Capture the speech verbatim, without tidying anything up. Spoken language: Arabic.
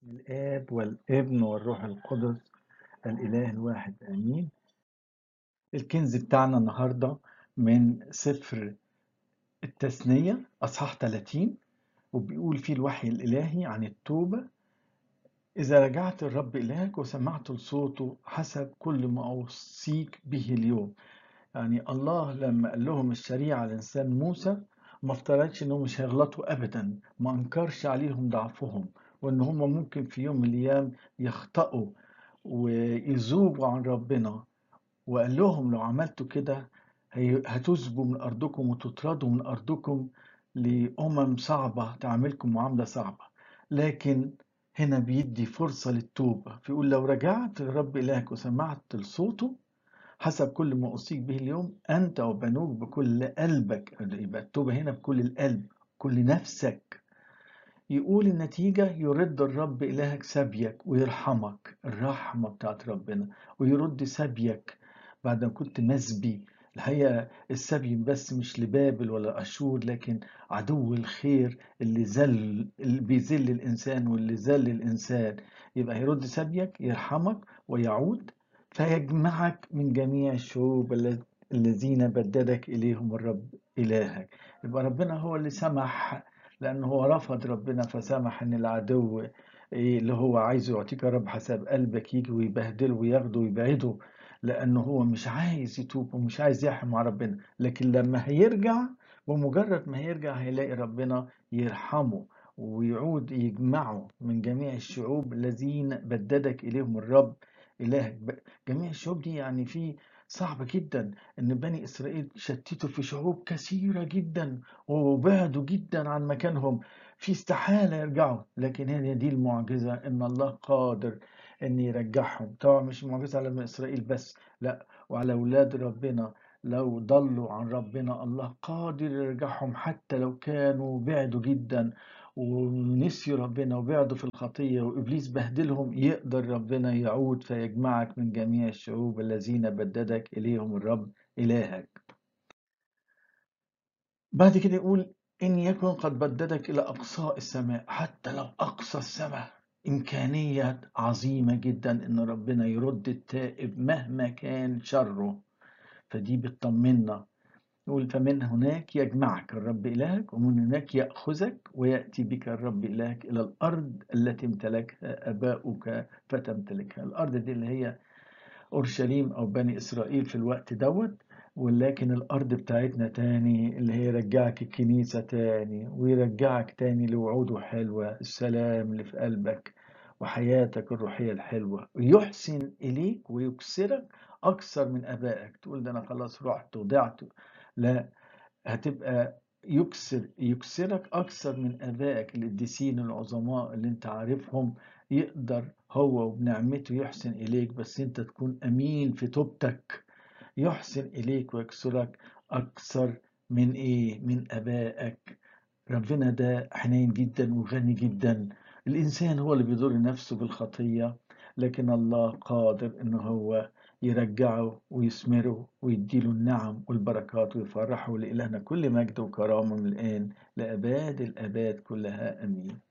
الآب والابن والروح القدس الإله الواحد آمين. الكنز بتاعنا النهاردة من سفر التثنية أصحاح ثلاثين، وبيقول فيه الوحي الإلهي عن التوبة. إذا رجعت الرب إلهك وسمعت لصوته حسب كل ما أوصيك به اليوم. يعني الله لما قال لهم الشريعة لإنسان موسى ما افترضش إنهم مش هيغلطوا أبدا، ما أنكرش عليهم ضعفهم وإن هم ممكن في يوم من الأيام يخطئوا ويذوبوا عن ربنا. وقال لهم لو عملتوا كده هي- هتذبوا من أرضكم وتطردوا من أرضكم لأمم صعبة تعاملكم معاملة صعبة. لكن هنا بيدي فرصة للتوبة، فيقول لو رجعت لرب إلهك وسمعت لصوته حسب كل ما أوصيك به اليوم أنت وبنوك بكل قلبك. يبقى التوبة هنا بكل القلب، كل نفسك. يقول النتيجة يرد الرب إلهك سبيك ويرحمك، الرحمة بتاعت ربنا، ويرد سبيك بعد ما كنت مسبي. الحقيقة السبي بس مش لبابل ولا أشور، لكن عدو الخير اللي زل اللي بيذل الإنسان واللي ذل الإنسان. يبقى يرد سبيك، يرحمك ويعود فيجمعك من جميع الشعوب الل- الذين بددك إليهم الرب إلهك. يبقى ربنا هو اللي سمح، لأنه هو رفض ربنا فسمح إن العدو إيه اللي هو عايزه يعطيك يا رب حسب قلبك يجي ويبهدله وياخده ويبعده، لأنه هو مش عايز يتوب ومش عايز يحم مع ربنا. لكن لما هيرجع، بمجرد ما هيرجع هيلاقي ربنا يرحمه ويعود يجمعه من جميع الشعوب الذين بددك إليهم الرب إلهك. ب- جميع الشعوب دي يعني في صعب جدا إن بني إسرائيل شتتوا في شعوب كثيرة جدا وبعدوا جدا عن مكانهم، في استحالة يرجعوا. لكن هي دي المعجزة، إن الله قادر إن يرجعهم. طبعا مش معجزة على بني إسرائيل بس، لا، وعلى أولاد ربنا. لو ضلوا عن ربنا الله قادر يرجعهم، حتى لو كانوا بعدوا جدا ونسيوا ربنا وبعدوا في الخطية وإبليس بهدلهم، يقدر ربنا يعود فيجمعك من جميع الشعوب الذين بددك إليهم الرب إلهك. بعد كده يقول إن يكن قد بددك إلى أقصاء السماء. حتى لو أقصى السماء إمكانية عظيمة جدا إن ربنا يرد التائب مهما كان شره، فدي بتطمنا. يقول فمن هناك يجمعك الرب إلهك ومن هناك يأخذك ويأتي بك الرب إلهك إلى الأرض التي امتلكها آباؤك فتمتلكها. الأرض دي اللي هي أورشليم أو بني إسرائيل في الوقت دوت. ولكن الأرض بتاعتنا تاني اللي هي يرجعك الكنيسة تاني ويرجعك تاني لوعوده حلوة، السلام اللي في قلبك وحياتك الروحية الحلوة، ويحسن إليك ويكسرك أكثر من أبائك. تقول ده أنا خلاص رحت وضعت، لا، هتبقى يكسر يكسرك أكثر من آبائك القديسين العظماء اللي أنت عارفهم. يقدر هو وبنعمته يحسن إليك، بس أنت تكون أمين في توبتك. يحسن إليك ويكسرك أكثر من إيه؟ من آبائك. ربنا ده حنين جدا وغني جدا. الإنسان هو اللي بيضر نفسه بالخطية، لكن الله قادر إنه هو يرجعه ويثمره ويديله النعم والبركات ويفرحه. لإلهنا كل مجد وكرامة من الآن لأباد الآباد كلها، أمين.